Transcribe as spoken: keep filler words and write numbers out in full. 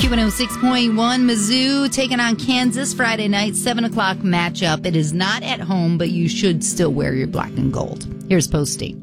Q one oh six point one, Mizzou taking on Kansas Friday night, seven o'clock matchup. It is not at home, but you should still wear your black and gold. Here's Posty.